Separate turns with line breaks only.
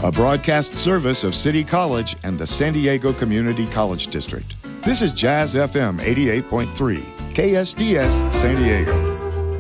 a broadcast service of City College and the San Diego Community College District. This is Jazz FM 88.3, KSDS San Diego.